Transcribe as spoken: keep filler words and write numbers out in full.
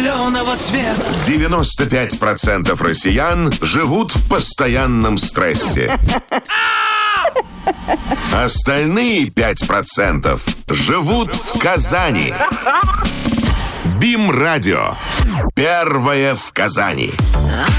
зеленого цвета. девяносто пять процентов россиян живут в постоянном стрессе. Остальные пять процентов живут в Казани. БИМ-радио. Первое в Казани.